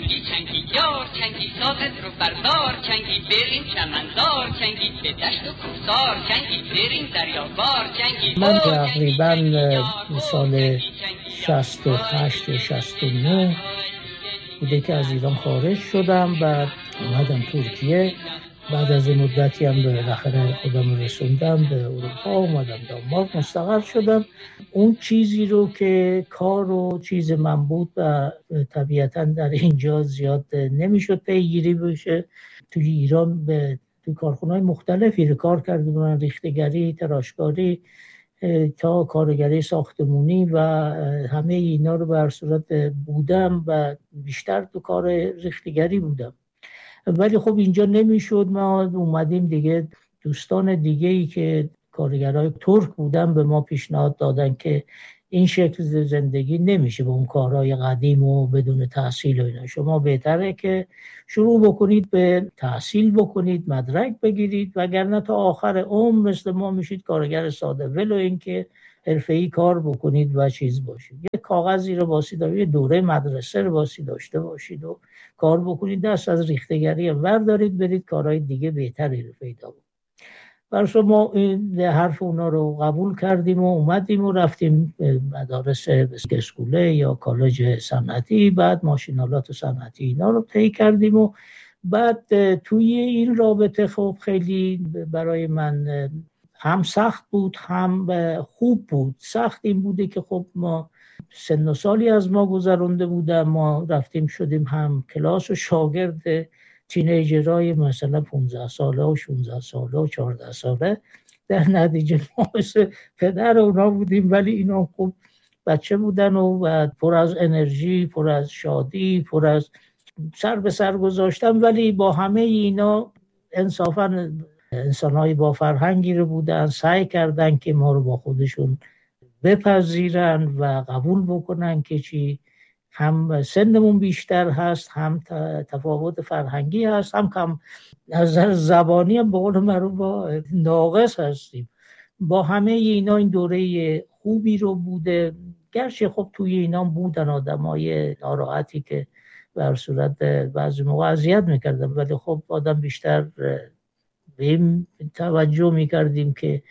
چنگی چنگی یار چنگی سازت رو بردار چنگی بریم چمنزار چنگی به دشت و کوسار چنگی بریم دریابار چنگی. من تقریبا سال 68 و 69 بوده که از ایران خارج شدم، بعد اومدم ترکیه. بعد از مدتی هم بالاخره خودم رسوندم به اروپا، اومدم دانمارک مستقر شدم. اون چیزی رو که کار و چیز من بود و طبیعتا در اینجا زیاد نمیشد پیگیری بشه. توی ایران تو کارخونه‌های مختلفی رو کار کردم، من ریختگری، تراشکاری تا کارگری ساختمونی و همه اینا رو به هر صورت بودم و بیشتر تو کار ریختگری بودم. ولی خب اینجا نمیشد، ما اومدیم دیگه. دوستان دیگه‌ای که کارگرای ترک بودن به ما پیشنهاد دادن که این شکل زندگی نمیشه با اون کارهای قدیم و بدون تحصیل و اینا. شما بهتره که شروع بکنید به تحصیل بکنید، مدرک بگیرید، وگرنه تا آخر عمر مثل ما میشید کارگر ساده، ولو اینکه حرفه‌ای کار بکنید و چیز باشید. یه کاغذی رو واسید، یه دوره مدرسه رو واسید داشته باشید و کار بکنید، دست از ریختگری بردارید، برید کارهای دیگه بهتری رو پیدا بکنید. برای ما این حرف اونا رو قبول کردیم و اومدیم و رفتیم مدارس اسکوله یا کالج صنعتی، بعد ماشینالات صنعتی اینا رو طی کردیم. و بعد توی این رابطه خب خیلی برای من هم سخت بود هم خوب بود. سخت این بوده که خب ما سن و سالی از ما گذرونده بودن، ما رفتیم شدیم هم کلاس و شاگرد تینیجرهای مثلا 15 ساله و 16 ساله و 14 ساله، در نتیجه ما مثل پدر اونا بودیم، ولی اینا خوب بچه بودن و پر از انرژی، پر از شادی، پر از سر به سر گذاشتن. ولی با همه اینا انصافاً انسان‌های با فرهنگی رو بودن، سعی کردن که ما رو با خودشون بپذیرن و قبول بکنن که چی هم سنمون بیشتر هست، هم تفاوت فرهنگی هست، هم کم نظر زبانی هم به قول معروف با ناقص هستیم. با همه اینا این دوره خوبی رو بوده. گرچه خب توی اینا بودن آدمای ناراحتی که به هر صورت بعضی موقع اذیت میکردن، ولی خب آدم بیشتر به این توجه میکردیم که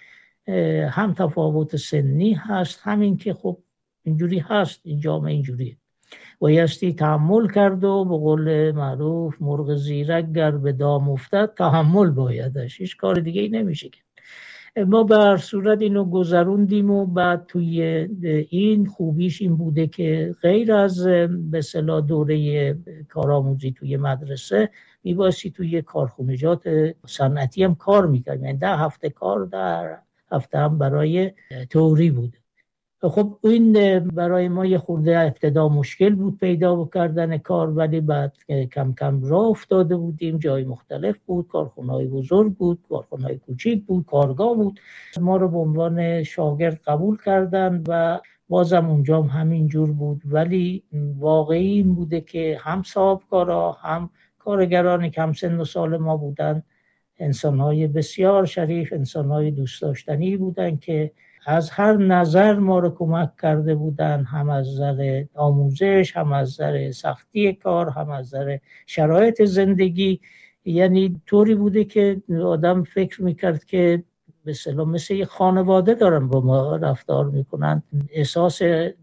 هم تفاوت سنی هست، همین که خب اینجوری هست، این جامعه اینجوریه، بایستی تحمل کرد و به قول معروف مرغ زیرک گر به دام افتد تحمل بایدش، هیچ کار دیگه ای نمیشه که. ما به هر صورت اینو گذروندیم. و بعد توی این خوبیش این بوده که غیر از به اصطلاح دوره کارآموزی توی مدرسه میبایستی توی کارخونجات صنعتی هم کار میکرد، یعنی 10 هفته کار در هفته هم برای تئوری بوده. خب این برای ما یه خورده ابتدا مشکل بود پیدا کردن کار، ولی بعد کم کم راه افتاده بودیم. جای مختلف بود، کارخونه‌های بزرگ بود، کارخونه‌های کوچیک بود، کارگاه بود. ما رو به عنوان شاگرد قبول کردن و بازم اونجا همین جور بود. ولی واقعی این بوده که هم صاحبکارا هم کارگرانی که هم سن و سال ما بودن انسان‌های بسیار شریف، انسان‌های دوست داشتنی بودن که از هر نظر ما رو کمک کرده بودن، هم از نظر آموزش، هم از نظر سختی کار، هم از نظر شرایط زندگی. یعنی طوری بوده که آدم فکر میکرد که به اصطلاح مثل یک خانواده دارن با ما رفتار میکنن، احساس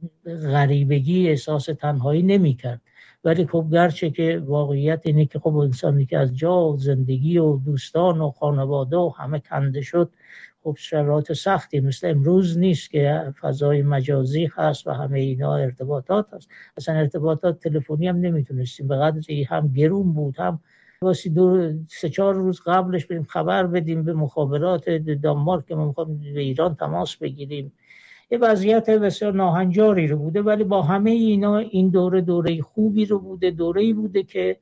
غریبگی، احساس تنهایی نمیکرد. ولی خب گرچه که واقعیت اینه که خب انسانی که از جا و زندگی و دوستان و خانواده و همه کنده شد، خب شرایط سختی مثل امروز نیست که فضای مجازی هست و همه اینا ارتباطات هست. اصلا ارتباطات تلفنی هم نمیتونستیم، به قدری هم گرون بود، هم واسه 2-3-4 روز قبلش بریم خبر بدیم به مخابرات دانمارک که ما میخوایم به ایران تماس بگیریم. یه وضعیت بسیار ناهنجاری رو بوده. ولی با همه اینا این دوره خوبی رو بوده، دوره‌ای بوده که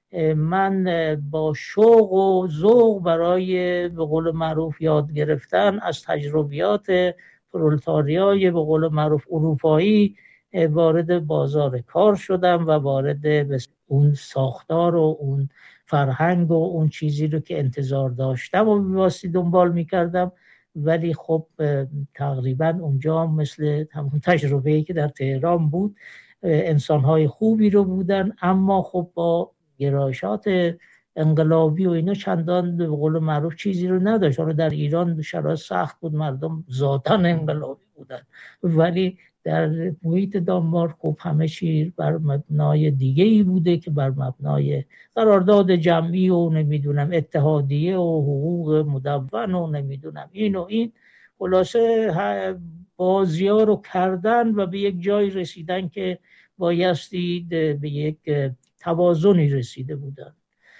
من با شوق و ذوق برای به قول معروف یاد گرفتن از تجربیات پرولتاریای به قول معروف اروپایی وارد بازار کار شدم و وارد اون ساختار و اون فرهنگ و اون چیزی رو که انتظار داشتم و می‌باستی دنبال می‌کردم. ولی خب تقریبا اونجا مثل همون تجربه‌ای که در تهران بود، انسانهای خوبی رو بودن، اما خب با گرایشات انقلابی و اینا چندان به قول معروف چیزی رو نداشت. حالا در ایران شرایط سخت بود، مردم ذاتاً انقلابی بودن، ولی در محیط دانمارک خب همه چیز بر مبنای دیگه ای بوده که بر مبنای قرارداد جمعی و نمیدونم اتحادیه و حقوق مدون و نمیدونم این خلاصه بازی‌ها رو کردن و به یک جای رسیدن که بایستی به یک توازنی رسیده بودن.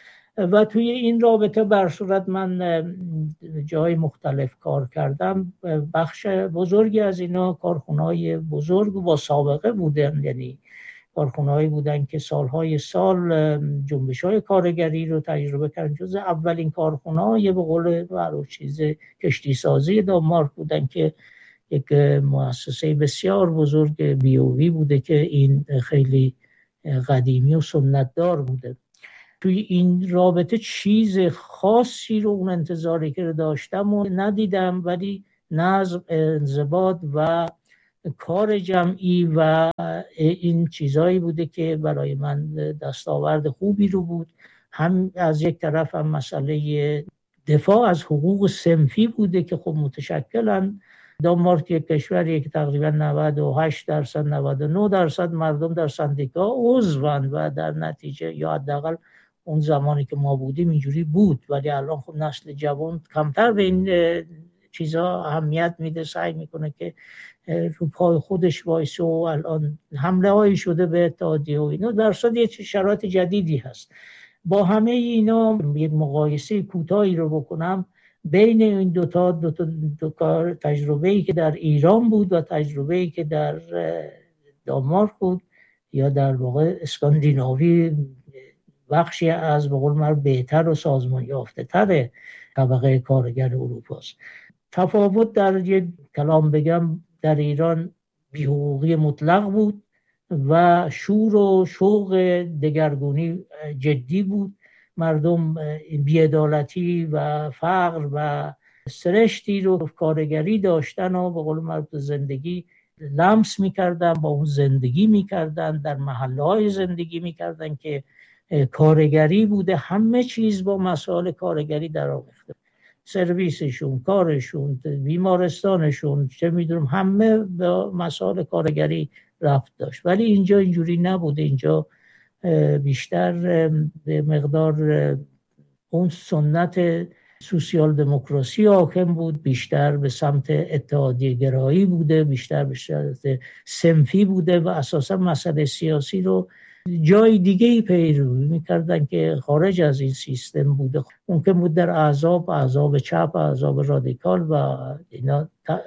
و توی این رابطه بر صورت من جای مختلف کار کردم. بخش بزرگی از اینا کارخونه‌های بزرگ با سابقه بودن، یعنی کارخونه‌هایی بودن که سالهای سال جنبش‌های کارگری رو تجربه کردن. جز اولین کارخونه‌های به قول معروف چیز کشتی سازی دانمارک بودن که یک مؤسسه بسیار بزرگ بیووی بوده که این خیلی قدیمی و سنتدار بوده. توی این رابطه چیز خاصی رو اون انتظاری که داشتم و ندیدم، ولی نظم، انضباط و کار جمعی و این چیزایی بوده که برای من دستاورد خوبی رو بود. هم از یک طرف هم مسئله دفاع از حقوق صنفی بوده که خب متشکلن. دانمارک یک کشوریه که تقریبا 98% 99% مردم در سندیکا عضوند و در نتیجه یا حداقل اون زمانی که ما بودیم اینجوری بود، ولی الان خب نسل جوان کمتر به این چیزا اهمیت میده، سعی میکنه که رو پای خودش وایسه و الان حمله هایی شده به اتحادیه و اینا. در صورت یه شرایط جدیدی هست. با همه اینا یک مقایسه کوتاهی رو بکنم بین این دو کار، تجربه‌ای که در ایران بود و تجربه‌ای که در دانمارک بود یا در واقع اسکاندیناوی، بخشی از به قول معروف بهتر و سازمان یافته تر طبقه کارگر اروپاست. تفاوت در یک کلام بگم، در ایران بی‌حقوقی مطلق بود و شور و شوق دگرگونی جدی بود. مردم بی‌عدالتی و فقر و سرشتی رو کارگری داشتن و به قول معروف زندگی لمس می‌کردن، با اون زندگی می‌کردن، در محله‌های زندگی می‌کردن که کارگری بوده. همه چیز با مسائل کارگری در آمیخته، سرویسشون، کارشون، بیمارستانشون، چه میدونم، همه با مسائل کارگری ربط داشت. ولی اینجا اینجوری نبوده. اینجا بیشتر به مقدار اون سنت سوسیال دموکراسی حاکم بود، بیشتر به سمت اتحادیه گرایی بوده، بیشتر به سمت صنفی بوده و اساسا مسئله سیاسی رو جای دیگه‌ای پیروی می‌کردن که خارج از این سیستم بوده. ممکن بود در احزاب چپ، احزاب رادیکال و اینا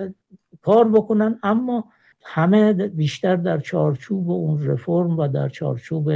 کار بکنن، اما همه بیشتر در چارچوب اون رفرم و در چارچوب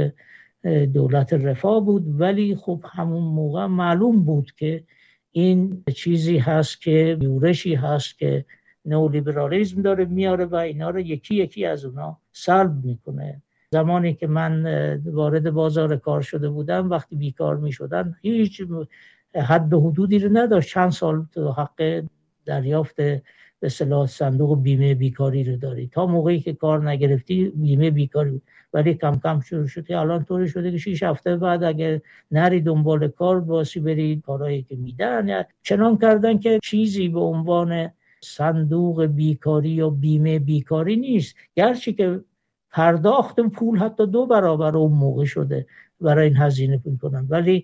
دولت رفاه بود. ولی خب همون موقع معلوم بود که این چیزی هست که یورشی هست که نئولیبرالیسم داره میاره و اینا رو یکی یکی از اونا سلب میکنه. زمانی که من وارد بازار کار شده بودم، وقتی بیکار می شدن هیچ حد و حدودی رو نداشت. چند سال تو حق دریافت به اصطلاح صندوق بیمه بیکاری رو داری، تا موقعی که کار نگرفتی بیمه بیکاری بود. ولی کم کم شروع شد که الان طوری شده که 6 هفته بعد اگه نری دنبال کار باسی بری کارهایی که میدن، یا چنان کردن که چیزی به عنوان صندوق بیکاری یا بیمه بیکاری نیست. گرچه که پرداخت پول حتی 2 برابر اون موقع شده برای این هزینه میکنن، ولی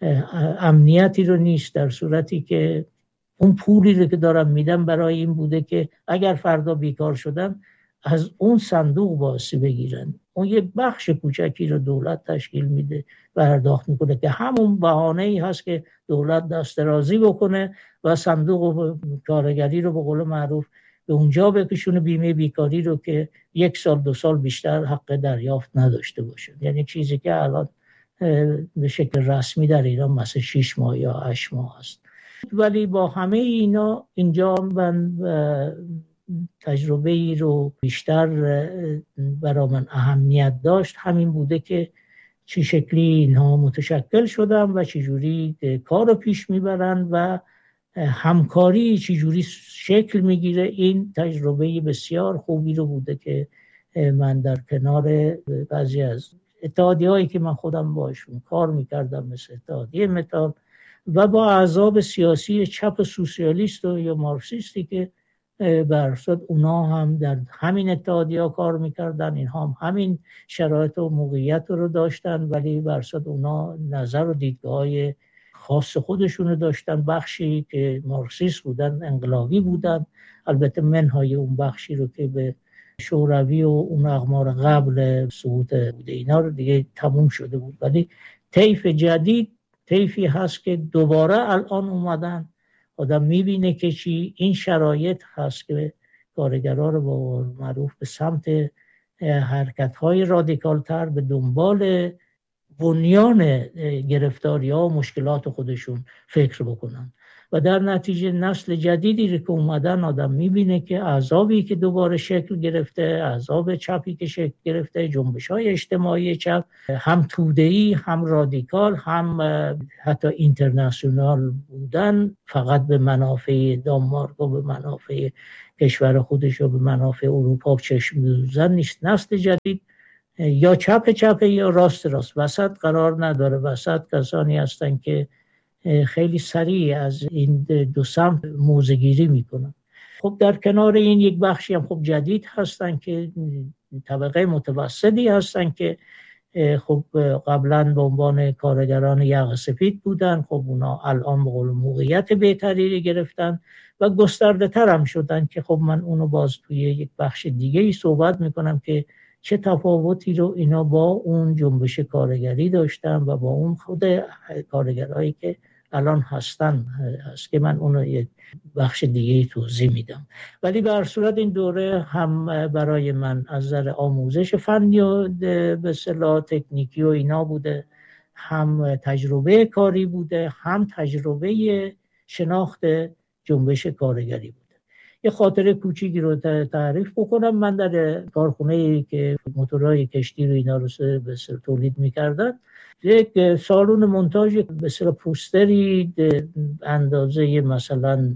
امنیتی رو نیست. در صورتی که اون پولی رو که دارم میدم برای این بوده که اگر فردا بیکار شدن از اون صندوق باسی بگیرن. اون یک بخش کوچکی رو دولت تشکیل میده و پرداخت میکنه که همون بهانه‌ای هست که دولت دست درازی بکنه و صندوق کارگری رو به قول معروف به اونجا بکشونه، بیمه بیکاری رو که 1 سال 2 سال بیشتر حق دریافت نداشته باشه. یعنی چیزی که الان به شکل رسمی در ایران مثلا 6 ماه یا 8 ماه است. ولی با همه اینا اینجا من تجربه ای رو بیشتر برای من اهمیت داشت همین بوده که چه شکلی اینها متشکل شدن و چجوری کار رو پیش میبرن و همکاری چجوری شکل میگیره. این تجربه بسیار خوبی رو بوده که من در کنار بعضی از اتحادیه‌هایی که من خودم باشون کار میکردم مثل اتحادیه متال و با احزاب سیاسی چپ سوسیالیست و یا مارکسیستی که برصد اونا هم در همین اتحادیه کار میکردن، اینها هم همین شرایط و موقعیت رو داشتن، ولی برصد اونا نظر و دیدگاه‌های خاص خودشون رو داشتن. بخشی که مارکسیست بودن، انقلابی بودن، البته منهای اون بخشی رو که به شوروی و اون اقمار قبل سقوط بوده، اینا رو دیگه تموم شده بود. ولی طیف جدید طیفی هست که دوباره الان اومدن. آدم میبینه که چی این شرایط هست که کارگرها رو با معروف به سمت حرکت‌های رادیکال‌تر به دنبال بنیان گرفتاری‌ها و مشکلات خودشون فکر بکنن و در نتیجه نسل جدیدی رو که اومدن آدم میبینه که احزابی که دوباره شکل گرفته، احزاب چپی که شکل گرفته، جنبش‌های اجتماعی چپ، هم توده‌ای هم رادیکال هم حتی اینترنشنال بودن، فقط به منافع دانمارک و به منافع کشور خودش و به منافع اروپا چشم دوزن نیست. نسل جدید یا چپ یا راست وسط قرار نداره. وسط کسانی هستن که خیلی سریع از این دو سمت موزه‌گیری میکنن. خب در کنار این یک بخشی هم خب جدید هستن که طبقه متوسطی هستن که خب قبلا به عنوان کارگران یقه سفید بودن، خب اونا الان به قول موقعیت بهتری گرفتن و گسترده تر هم شدن که خب من اونو باز توی یک بخش دیگه ای صحبت میکنم که چه تفاوتی رو اینا با اون جنبش کارگری داشتن و با اون خود کارگرایی که الان هستن هست که من اونو یک بخش دیگه توضیح میدم. ولی به هر صورت این دوره هم برای من از نظر آموزش فنی و به اصطلاح تکنیکی و اینا بوده، هم تجربه کاری بوده، هم تجربه شناخت جنبش کارگری بوده. یه خاطره کوچیکی رو تعریف بکنم. من در کارخونه‌ای که موتورهای کشتی رو اینا رو به اصطلاح تولید می‌کردن، یک سالن مونتاژ به اصطلاح پوستری اندازه مثلا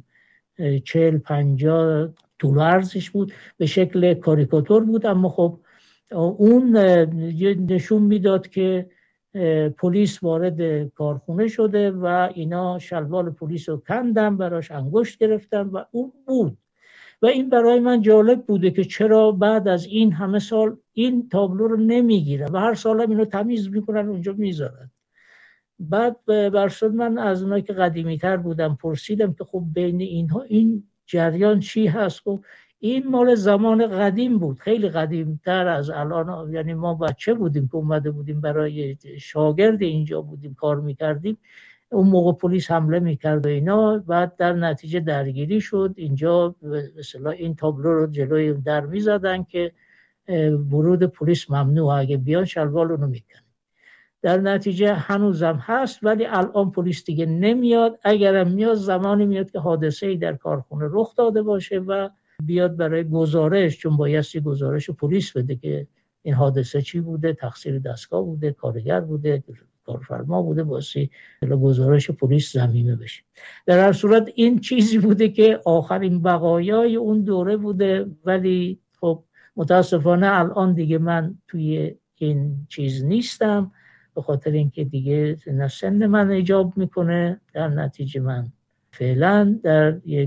40-50 طول عرضش بود، به شکل کاریکاتور بود، اما خب اون نشون میداد که پلیس وارد کارخونه شده و اینا شلوار پلیس رو کندن، براش انگشت گرفتن و اون بود. و این برای من جالب بوده که چرا بعد از این همه سال این تابلو رو نمیگیرن و هر سال هم اینو تمیز میکنن اونجا میذارن. بعد برشد من از اونایی که قدیمی تر بودم پرسیدم که خب بین اینها این جریان چی هست؟ خب این مال زمان قدیم بود، خیلی قدیم تر از الان. یعنی ما بچه بودیم که اومده بودیم برای شاگرد اینجا بودیم کار میکردیم، اون موقع پلیس حمله میکرد و اینا، بعد در نتیجه درگیری شد. اینجا مثلا این تابلو رو جلوی در میزدن که ورود پلیس ممنوع، اگه بیان شلوار رو میکن. در نتیجه هنوزم هست، ولی الان پلیس دیگه نمیاد. اگرم میاد زمانی میاد که حادثه‌ای در کارخونه رخ داده باشه و بیاد برای گزارش، چون بایستی گزارش پلیس بده که این حادثه چی بوده، تقصیر دستگاه بوده، کارگر بوده، کارفرما بوده، واسه گزارش پلیس ضمیمه بشه. در هر صورت این چیزی بوده که آخرین بقایای اون دوره بوده، ولی خب متاسفانه الان دیگه من توی این چیز نیستم، به خاطر اینکه دیگه نه سن من ایجاب میکنه. در نتیجه من فعلا در یک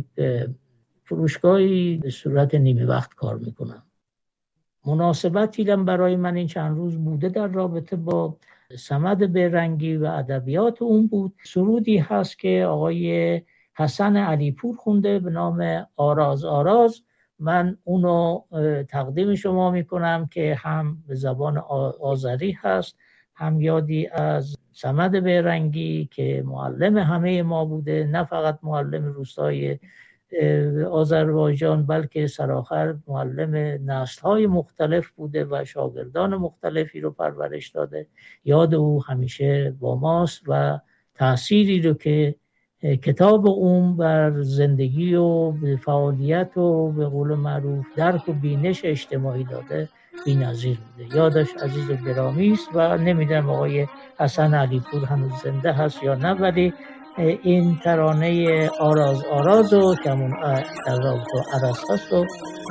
فروشگاهی به صورت نیمه وقت کار میکنم. مناسبتی هم برای من این چند روز بوده در رابطه با صمد بیرنگی و ادبیات اون بود. سرودی هست که آقای حسن علیپور خونده به نام آراز آراز. من اونو تقدیم شما میکنم که هم به زبان آذری هست، هم یادی از صمد بیرنگی که معلم همه ما بوده، نه فقط معلم روستای آذربایجان بلکه سرآخر معلم نسل‌های مختلف بوده و شاگردان مختلفی رو پرورش داده. یاد او همیشه با ماست و تأثیری رو که کتاب اون بر زندگی و فعالیت و به قول معروف درک و بینش اجتماعی داده بی‌نظیر بوده. یادش عزیز و گرامی است و نمیدونم آقای حسن علیپور هنوز زنده هست یا نه، ولی این ترانه آراز آراز و که همون در رابطه عرض هست و